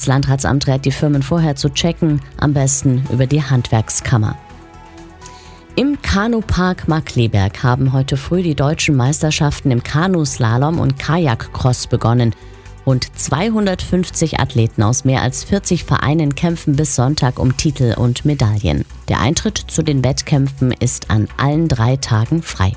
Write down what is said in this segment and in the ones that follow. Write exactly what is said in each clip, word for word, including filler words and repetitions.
Landratsamt rät die Firmen vorher zu checken, am besten über die Handwerkskammer. Im Kanupark Markkleeberg haben heute früh die deutschen Meisterschaften im Kanuslalom und Kajakcross begonnen. Rund zweihundertfünfzig Athleten aus mehr als vierzig Vereinen kämpfen bis Sonntag um Titel und Medaillen. Der Eintritt zu den Wettkämpfen ist an allen drei Tagen frei.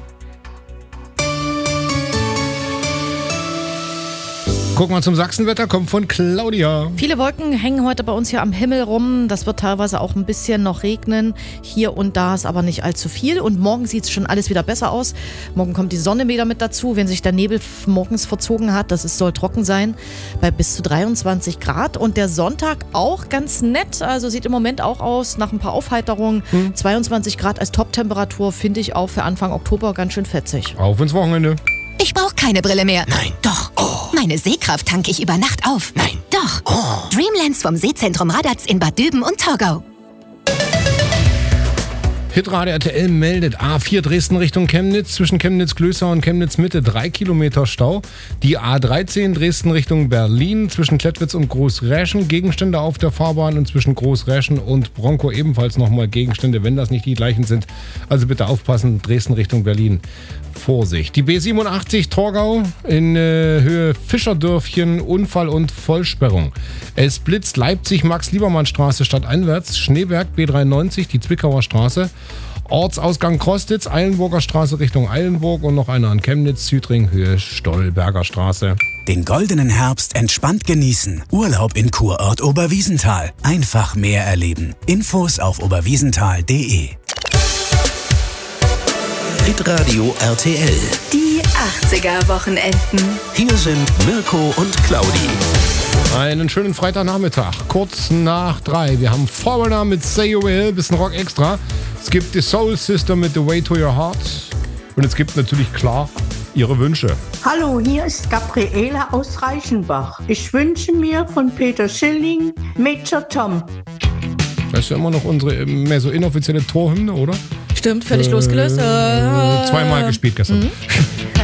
Gucken wir zum Sachsenwetter, kommt von Claudia. Viele Wolken hängen heute bei uns hier am Himmel rum. Das wird teilweise auch ein bisschen noch regnen. Hier und da ist aber nicht allzu viel. Und morgen sieht es schon alles wieder besser aus. Morgen kommt die Sonne wieder mit dazu. Wenn sich der Nebel morgens verzogen hat, das ist, soll trocken sein, bei bis zu dreiundzwanzig Grad. Und der Sonntag auch ganz nett. Also sieht im Moment auch aus nach ein paar Aufheiterungen. Hm. zweiundzwanzig Grad als Top-Temperatur finde ich auch für Anfang Oktober ganz schön fetzig. Auf ins Wochenende. Ich brauche keine Brille mehr. Nein. Doch. Oh. Meine Sehkraft tanke ich über Nacht auf. Nein. Doch. Oh. Dreamlands vom Sehzentrum Radatz in Bad Düben und Torgau. Hitradio R T L meldet A vier Dresden Richtung Chemnitz, zwischen Chemnitz-Glößau und Chemnitz-Mitte drei Kilometer Stau. Die A dreizehn Dresden Richtung Berlin, zwischen Klettwitz und Großräschen Gegenstände auf der Fahrbahn und zwischen Großräschen und Bronco ebenfalls nochmal Gegenstände, wenn das nicht die gleichen sind. Also bitte aufpassen, Dresden Richtung Berlin. Vorsicht. Die B siebenundachtzig Torgau in äh, Höhe Fischerdörfchen, Unfall und Vollsperrung. Es blitzt Leipzig Max-Liebermann-Straße stadteinwärts, Schneeberg B dreiundneunzig, die Zwickauer Straße, Ortsausgang Krostitz, Eilenburger Straße Richtung Eilenburg und noch einer an Chemnitz, Südring, Höhe Stolberger Straße. Den goldenen Herbst entspannt genießen. Urlaub in Kurort Oberwiesenthal. Einfach mehr erleben. Infos auf oberwiesenthal punkt de. Hitradio R T L. Die achtziger-Wochenenden. Hier sind Mirko und Claudi. Einen schönen Freitagnachmittag, kurz nach drei. Wir haben Foreigner mit Say You Will, bisschen Rock extra. Es gibt die Soul Sister mit The Way to Your Heart. Und es gibt natürlich klar ihre Wünsche. Hallo, hier ist Gabriele aus Reichenbach. Ich wünsche mir von Peter Schilling Major Tom. Das ist ja immer noch unsere mehr so inoffizielle Torhymne, oder? Stimmt, völlig äh, losgelöst. Äh, zweimal gespielt gestern. Mhm.